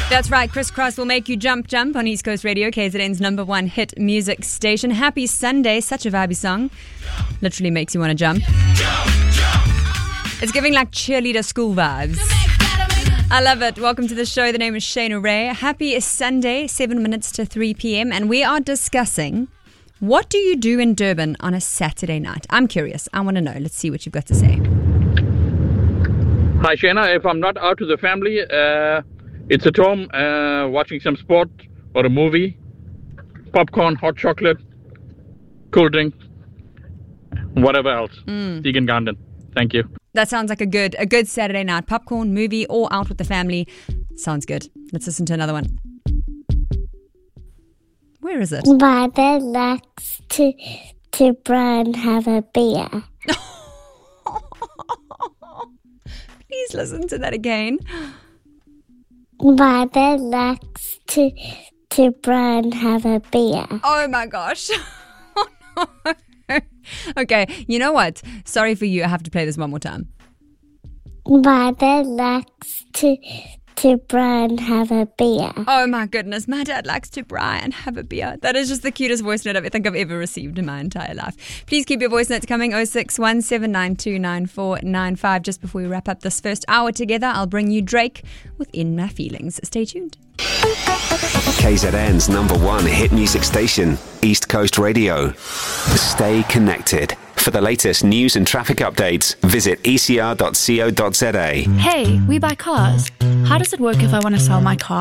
That's right, Chris Cross will make you jump on East Coast Radio, KZN's number one hit music station. Happy Sunday, such a vibey song. Literally makes you want to jump. It's giving like cheerleader school vibes. I love it. Welcome to the show. The name is Shayna Ray. Happy Sunday, 7 minutes to 3 p.m. And we are discussing, what do you do in Durban on a Saturday night? I'm curious. I want to know. Let's see what you've got to say. Hi, Shayna. If I'm not out with the family, it's at home watching some sport or a movie. Popcorn, hot chocolate, cool drink, whatever else. Vegan garden. Thank you. That sounds like a good Saturday night. Popcorn, movie, or out with the family. Sounds good. Let's listen to another one. Where is it? Mother likes to Brian have a beer. Please listen to that again. Mother likes to Brian have a beer. Oh my gosh. Okay, you know what? Sorry for you. I have to play this one more time. Mother likes to Brian have a beer. Oh my goodness, my dad likes to Brian have a beer. That is just the cutest voice note I think I've ever received in my entire life. Please keep your voice notes coming, 0617929495. Just before we wrap up this first hour together, I'll bring you Drake with In My Feelings. Stay tuned. KZN's number one hit music station, East Coast Radio. Stay connected. For the latest news and traffic updates, visit ecr.co.za. Hey, we buy cars. How does it work if I want to sell my car?